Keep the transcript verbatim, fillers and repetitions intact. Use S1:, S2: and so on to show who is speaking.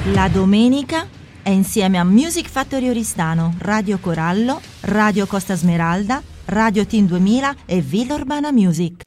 S1: La domenica è insieme a Music Factory Oristano, Radio Corallo, Radio Costa Smeralda, Radio Team duemila e Villa Urbana Music.